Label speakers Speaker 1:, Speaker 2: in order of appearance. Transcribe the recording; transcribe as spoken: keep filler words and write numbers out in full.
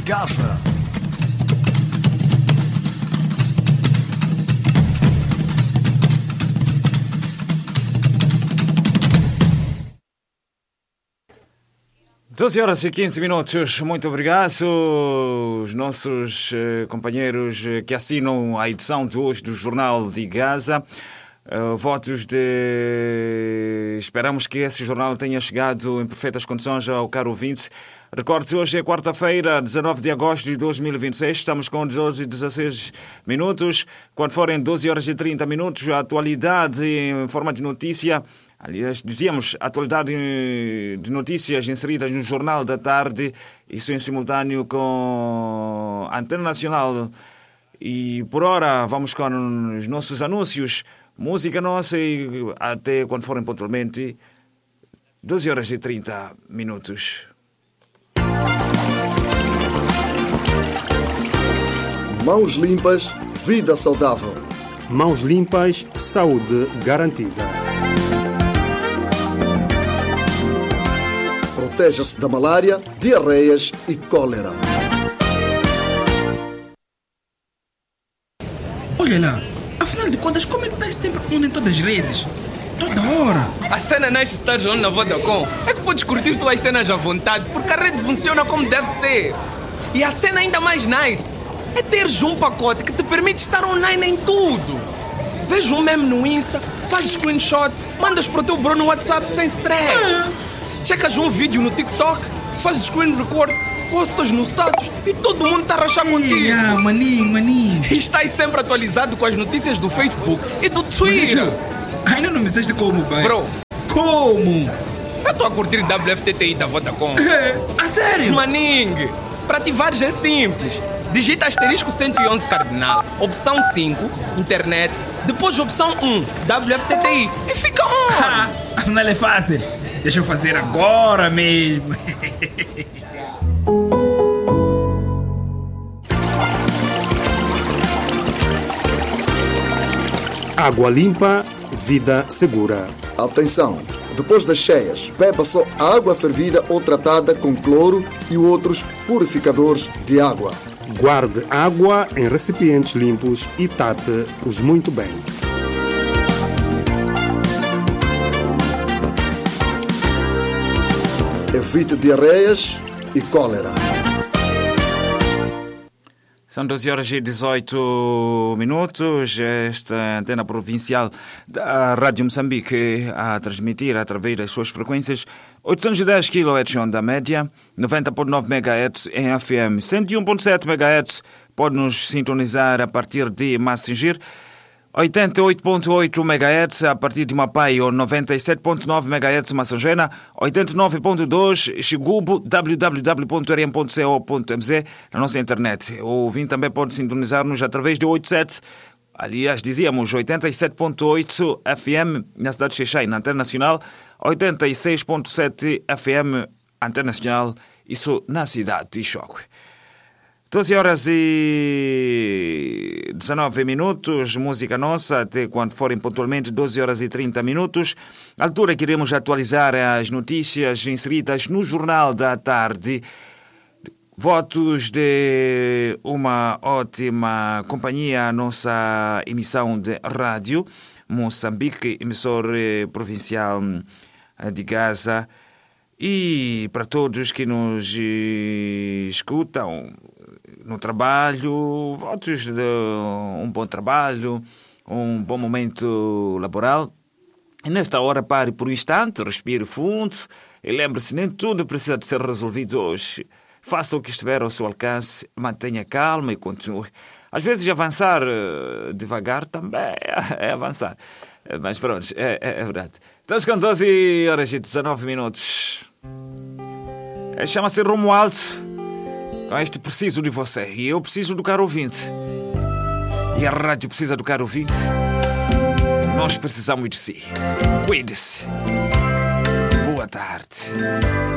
Speaker 1: casa.
Speaker 2: doze horas e quinze minutos, muito obrigado. Os nossos uh, companheiros uh, que assinam a edição de hoje do Jornal de Gaza. Uh, votos de... Esperamos que esse jornal tenha chegado em perfeitas condições ao caro ouvinte. Recorde, hoje é quarta-feira, dezanove de agosto de dois mil e vinte e seis. Estamos com doze e dezesseis minutos. Quando forem doze horas e trinta minutos, a atualidade em forma de notícia. Aliás, dizíamos, atualidade de notícias inseridas no Jornal da Tarde, isso em simultâneo com a Antena Nacional. E por hora vamos com os nossos anúncios, música nossa e até quando forem pontualmente doze horas e trinta minutos.
Speaker 1: Mãos limpas, vida saudável.
Speaker 3: Mãos limpas, saúde garantida.
Speaker 1: Proteja-se da malária, diarreias e cólera.
Speaker 4: Olha lá, afinal de contas, como é que estás sempre on em todas as redes? Toda hora.
Speaker 5: A cena nasce estar on na Vodacom. É que podes curtir tuas cenas à vontade, porque a rede funciona como deve ser. E a cena ainda mais nice é teres um pacote que te permite estar online em tudo. Veja um meme no Insta, faz screenshot, mandas para o teu bro no WhatsApp sem stress. Ah. Checas um vídeo no TikTok, fazes screen record, postas no status e todo mundo está a rachar contigo.
Speaker 4: Yeah, maninho, maninho.
Speaker 5: E estás sempre atualizado com as notícias do Facebook e do Twitter.
Speaker 4: Ainda não me disseste como, pai.
Speaker 5: Bro,
Speaker 4: como?
Speaker 5: Eu estou a curtir W F T T I da Vodacom.
Speaker 4: É, a sério?
Speaker 5: Maning, para ativares é simples. Digita asterisco cento e onze cardinal, opção cinco, internet, depois opção um, W F T T I e fica on.
Speaker 4: Afinal é fácil. Deixa eu fazer agora mesmo.
Speaker 3: Água limpa, vida segura.
Speaker 1: Atenção! Depois das cheias, beba só água fervida ou tratada com cloro e outros purificadores de água.
Speaker 3: Guarde água em recipientes limpos e tape-os muito bem.
Speaker 1: Evite diarreias e cólera.
Speaker 2: São doze horas e dezoito minutos. Esta antena provincial da Rádio Moçambique a transmitir através das suas frequências oitocentos e dez quilohertz onda média, noventa vírgula nove megahertz em F M, cento e um vírgula sete megahertz. Pode nos sintonizar a partir de Massinger, oitenta e oito vírgula oito megahertz a partir de Mapai, ou noventa e sete vírgula nove megahertz Massangena, oitenta e nove vírgula dois Xigubo, w w w ponto r m ponto co ponto m z na nossa internet. O ouvinte também pode sintonizar-nos através de oitenta e sete, aliás, dizíamos oitenta e sete vírgula oito F M na cidade de Xexai, na Antena Nacional, oitenta e seis vírgula sete F M Antena Nacional, isso na cidade de Choque. doze horas e dezenove minutos, música nossa, até quando forem pontualmente doze horas e trinta minutos. À altura que iremos atualizar as notícias inseridas no Jornal da Tarde. Votos de uma ótima companhia, a nossa emissão de rádio, Moçambique, emissor provincial de Gaza. E para todos que nos escutam no trabalho, votos de um bom trabalho, um bom momento laboral. E nesta hora pare por um instante, respire fundo e lembre-se, nem tudo precisa de ser resolvido hoje. Faça o que estiver ao seu alcance, mantenha calma e continue. Às vezes avançar uh, devagar também é avançar. Mas pronto, é, é, é verdade. Estamos com doze horas e dezenove minutos. É, chama-se Romualdo. Com este preciso de você. E eu preciso do caro ouvinte. E a rádio precisa do caro ouvinte. Nós precisamos de si. Cuide-se. Boa tarde.